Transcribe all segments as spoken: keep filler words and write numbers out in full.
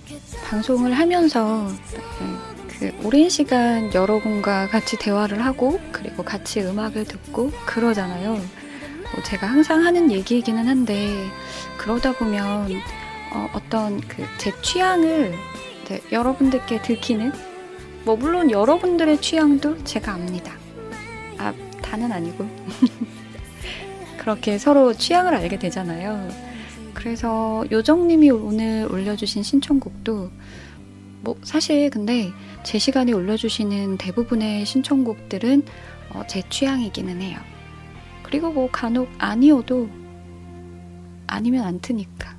방송을 하면서 그 오랜 시간 여러분과 같이 대화를 하고 그리고 같이 음악을 듣고 그러잖아요. 뭐 제가 항상 하는 얘기이기는 한데 그러다 보면 어, 어떤 그 제 취향을 네, 여러분들께 들키는 뭐 물론 여러분들의 취향도 제가 압니다. 아, 다는 아니고 그렇게 서로 취향을 알게 되잖아요. 그래서 요정님이 오늘 올려주신 신청곡도 뭐 사실 근데 제 시간에 올려주시는 대부분의 신청곡들은 어, 제 취향이기는 해요. 그리고 뭐 간혹 아니어도 아니면 안 트니까.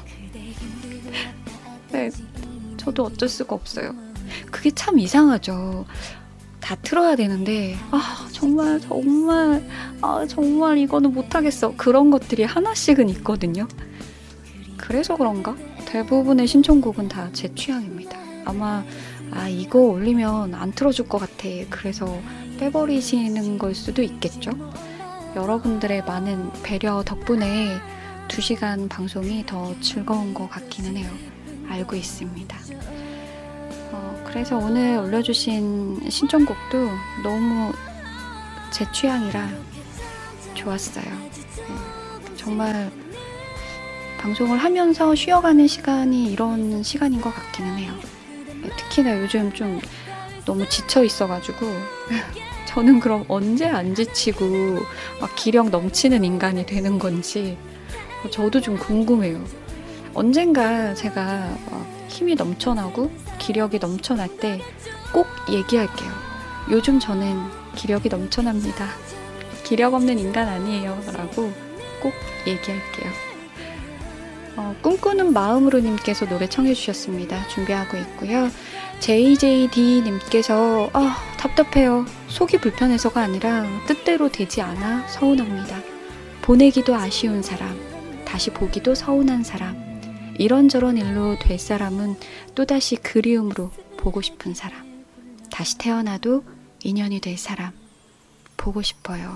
네, 저도 어쩔 수가 없어요. 그게 참 이상하죠. 다 틀어야 되는데 아 정말 정말 아 정말 이거는 못하겠어. 그런 것들이 하나씩은 있거든요. 그래서 그런가? 대부분의 신청곡은 다 제 취향입니다. 아마 아 이거 올리면 안 틀어줄 것 같아. 그래서 빼버리시는 걸 수도 있겠죠. 여러분들의 많은 배려 덕분에 두 시간 방송이 더 즐거운 것 같기는 해요. 알고 있습니다. 어, 그래서 오늘 올려주신 신청곡도 너무 제 취향이라 좋았어요. 네, 정말 방송을 하면서 쉬어가는 시간이 이런 시간인 것 같기는 해요. 네, 특히나 요즘 좀 너무 지쳐 있어가지고 저는 그럼 언제 안 지치고 막 기력 넘치는 인간이 되는 건지 저도 좀 궁금해요. 언젠가 제가 힘이 넘쳐나고 기력이 넘쳐날 때 꼭 얘기할게요. 요즘 저는 기력이 넘쳐납니다. 기력 없는 인간 아니에요. 라고 꼭 얘기할게요. 어, 꿈꾸는 마음으로 님께서 노래 청해 주셨습니다. 준비하고 있고요. 제이제이디님께서 아, 답답해요. 속이 불편해서가 아니라 뜻대로 되지 않아 서운합니다. 보내기도 아쉬운 사람, 다시 보기도 서운한 사람, 이런저런 일로 될 사람은 또다시 그리움으로 보고 싶은 사람, 다시 태어나도 인연이 될 사람 보고 싶어요.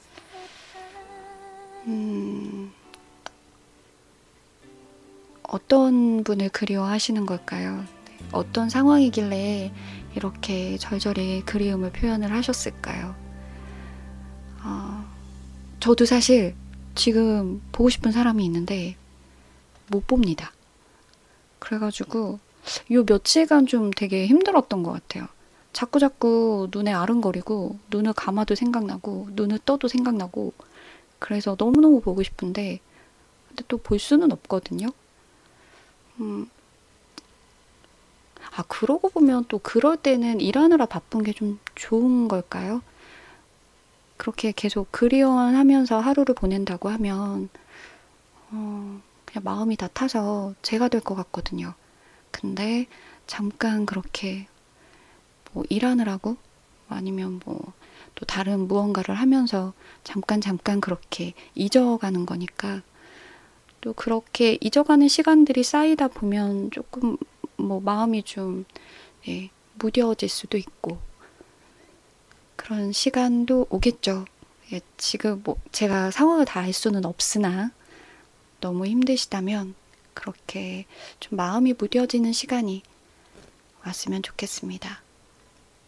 음... 어떤 분을 그리워하시는 걸까요? 어떤 상황이길래 이렇게 절절히 그리움을 표현을 하셨을까요? 어, 저도 사실 지금 보고 싶은 사람이 있는데 못 봅니다. 그래가지고 요 며칠간 좀 되게 힘들었던 것 같아요. 자꾸자꾸 눈에 아른거리고 눈을 감아도 생각나고 눈을 떠도 생각나고 그래서 너무너무 보고 싶은데 근데 또 볼 수는 없거든요. 음, 아, 그러고 보면 또 그럴 때는 일하느라 바쁜 게 좀 좋은 걸까요? 그렇게 계속 그리워하면서 하루를 보낸다고 하면, 어, 그냥 마음이 다 타서 제가 될 것 같거든요. 근데 잠깐 그렇게 뭐 일하느라고 아니면 뭐 또 다른 무언가를 하면서 잠깐 잠깐 그렇게 잊어가는 거니까 또 그렇게 잊어가는 시간들이 쌓이다 보면 조금 뭐 마음이 좀 예, 무뎌질 수도 있고 그런 시간도 오겠죠. 예, 지금 뭐 제가 상황을 다 알 수는 없으나 너무 힘드시다면 그렇게 좀 마음이 무뎌지는 시간이 왔으면 좋겠습니다.